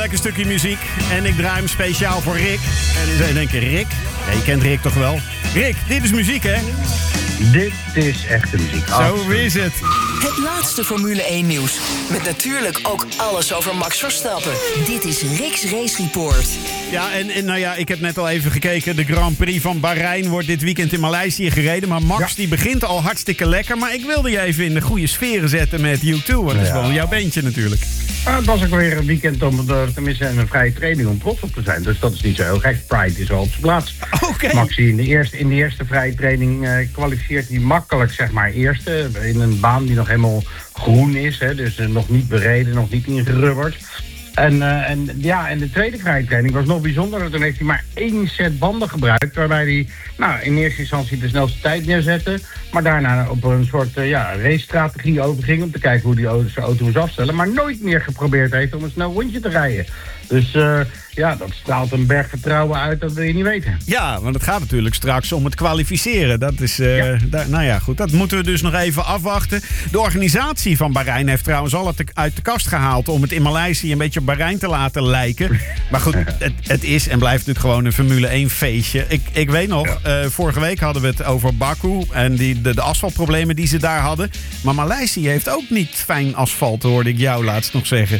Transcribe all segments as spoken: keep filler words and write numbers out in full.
lekker stukje muziek. En ik draai hem speciaal voor Rick. En dan zou je denken, Rick? Ja, je kent Rick toch wel? Rick, dit is muziek, hè? Dit is echte muziek. Zo Absoluut. is het. Het laatste Formule één nieuws. Met natuurlijk ook alles over Max Verstappen. Dit is Rick's Race Report. Ja, en, en nou ja, ik heb net al even gekeken. De Grand Prix van Bahrein wordt dit weekend in Maleisië gereden. Maar Max, Ja. die begint al hartstikke lekker. Maar ik wilde je even in de goede sferen zetten met U twee. Want dat is Ja. wel jouw bandje natuurlijk. Maar het was ook weer een weekend om, uh, tenminste een vrije training om trots op te zijn. Dus dat is niet zo heel gek. Pride is wel op zijn plaats. Oké. Max, in de eerste, in de eerste vrije training uh, kwalificeert hij makkelijk, zeg maar, eerste. In een baan die nog helemaal groen is. Hè, dus uh, nog niet bereden, nog niet ingerubberd. En, uh, en ja, en de tweede vrije training was nog bijzonder. Toen heeft hij maar één set banden gebruikt. Waarbij hij nou, in eerste instantie de snelste tijd neerzette. Maar daarna op een soort uh, ja, racestrategie overging. Om te kijken hoe hij zijn auto moest afstellen. Maar nooit meer geprobeerd heeft om een snel rondje te rijden. Dus uh, ja, dat straalt een berg vertrouwen uit. Dat wil je niet weten. Ja, want het gaat natuurlijk straks om het kwalificeren. Dat is, uh, Ja. da- nou ja, goed. Dat moeten we dus nog even afwachten. De organisatie van Bahrein heeft trouwens al het uit de kast gehaald om het in Maleisië een beetje op Bahrein te laten lijken. Maar goed, het, het is en blijft natuurlijk gewoon een Formule één feestje. Ik, ik weet nog, uh, vorige week hadden we het over Baku en die, de, de asfaltproblemen die ze daar hadden. Maar Maleisië heeft ook niet fijn asfalt, hoorde ik jou laatst nog zeggen.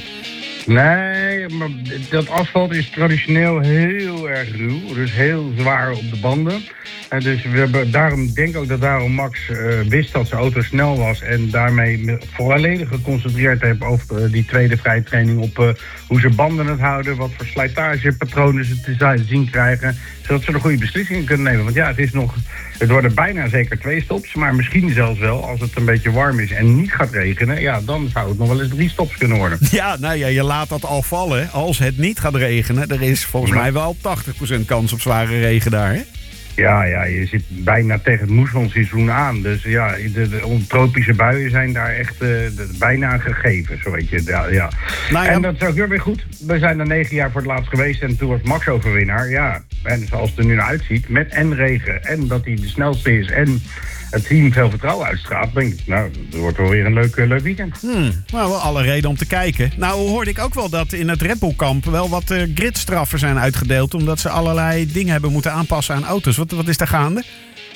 Nee, maar dat asfalt is traditioneel heel erg ruw. Dus heel zwaar op de banden. En dus we hebben, daarom denk ik ook dat daarom Max uh, wist dat zijn auto snel was. En daarmee volledig geconcentreerd heeft over uh, die tweede vrije training op uh, hoe ze banden het houden. Wat voor slijtagepatronen ze te zi- zien krijgen. Zodat ze de goede beslissingen kunnen nemen. Want ja, het is nog, het worden bijna zeker twee stops. Maar misschien zelfs wel, als het een beetje warm is en niet gaat regenen. Ja, dan zou het nog wel eens drie stops kunnen worden. Ja, nou ja, je laat dat al vallen. Als het niet gaat regenen, er is volgens Ja. mij wel tachtig procent kans op zware regen daar, hè? Ja, ja, je zit bijna tegen het moessonseizoen aan. Dus ja, de, de tropische buien zijn daar echt uh, de, bijna gegeven, zo weet je. Ja, ja. Nou ja. En dat is ook weer weer goed. We zijn er negen jaar voor het laatst geweest en toen was Max overwinnaar. Ja, en zoals het er nu naar uitziet, met en regen en dat hij de snelste is en het team veel vertrouwen uitstraalt, denk ik, nou, dat wordt wel weer een leuk, uh, leuk weekend. Hmm, nou, wel alle reden om te kijken. Nou, hoorde ik ook wel dat in het Red Bull kamp wel wat uh, gridstraffen zijn uitgedeeld, omdat ze allerlei dingen hebben moeten aanpassen aan auto's. Wat, wat is daar gaande?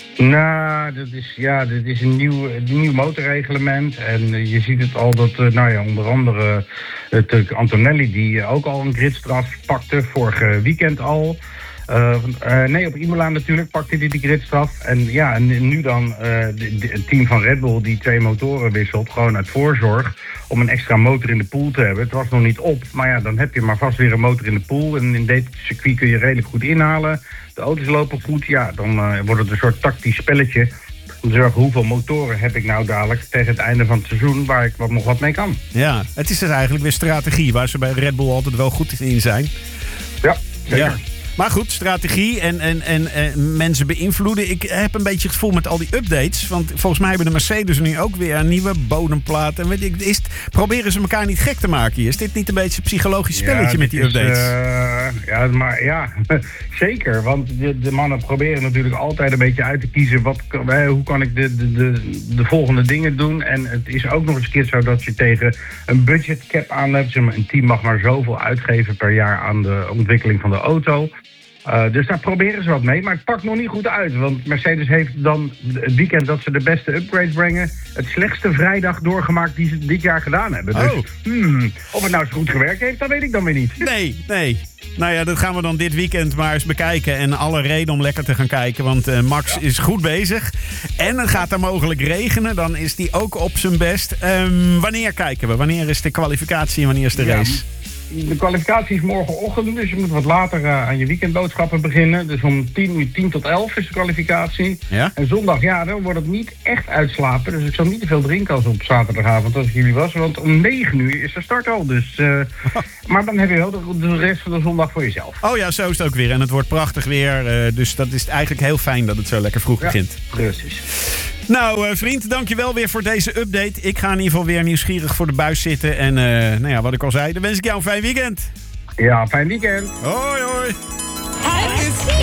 Nou, dat is, ja, dit is een nieuw, een nieuw motorreglement. En uh, je ziet het al dat, uh, nou ja, onder andere het, uh, Antonelli, die uh, ook al een gridstraf pakte, vorige weekend al. Uh, uh, nee, op Imola natuurlijk pakte hij die gridstraf. En ja, en nu dan uh, de, de, het team van Red Bull die twee motoren wisselt, gewoon uit voorzorg, om een extra motor in de pool te hebben. Het was nog niet op, maar ja, dan heb je maar vast weer een motor in de pool. En in dit circuit kun je redelijk goed inhalen. De auto's lopen goed, ja, dan uh, wordt het een soort tactisch spelletje. Om te zorgen hoeveel motoren heb ik nou dadelijk tegen het einde van het seizoen waar ik wat, nog wat mee kan. Ja, het is dus eigenlijk weer strategie waar ze bij Red Bull altijd wel goed in zijn. Ja, zeker. Ja. Maar goed, strategie en, en, en, en mensen beïnvloeden. Ik heb een beetje het gevoel met al die updates. Want volgens mij hebben de Mercedes nu ook weer een nieuwe bodemplaat. En weet ik, is het, proberen ze elkaar niet gek te maken hier? Is dit niet een beetje een psychologisch spelletje Ja, met die dit is, updates? uh, ja, maar ja, zeker. Want de, de mannen proberen natuurlijk altijd een beetje uit te kiezen. Wat, eh, hoe kan ik de, de, de, de volgende dingen doen? En het is ook nog eens een keer zo dat je tegen een budgetcap aan hebt. Een team mag maar zoveel uitgeven per jaar aan de ontwikkeling van de auto. Uh, dus daar proberen ze wat mee, maar het pakt nog niet goed uit. Want Mercedes heeft dan het weekend dat ze de beste upgrades brengen, het slechtste vrijdag doorgemaakt die ze dit jaar gedaan hebben. Dus Oh. hmm, of het nou zo goed gewerkt heeft, dat weet ik dan weer niet. Nee, nee. Nou ja, dat gaan we dan dit weekend maar eens bekijken. En alle reden om lekker te gaan kijken. Want uh, Max ja. is goed bezig. En het gaat er mogelijk regenen. Dan is die ook op zijn best. Um, wanneer kijken we? Wanneer is de kwalificatie en wanneer is de race? Ja. De kwalificatie is morgenochtend, dus je moet wat later uh, aan je weekendboodschappen beginnen. Dus om tien uur, tien tot elf is de kwalificatie. Ja? En zondag, ja, dan wordt het niet echt uitslapen. Dus ik zal niet te veel drinken als op zaterdagavond als ik jullie was. Want om negen uur is de start al. Dus, uh, maar dan heb je wel de, de rest van de zondag voor jezelf. Oh ja, zo is het ook weer. En het wordt prachtig weer. Uh, dus dat is eigenlijk heel fijn dat het zo lekker vroeg ja, begint. Precies. Nou, uh, vriend, dankjewel weer voor deze update. Ik ga in ieder geval weer nieuwsgierig voor de buis zitten. En uh, nou ja, wat ik al zei, dan wens ik jou een fijn weekend. Ja, fijn weekend. Hoi, hoi. I can see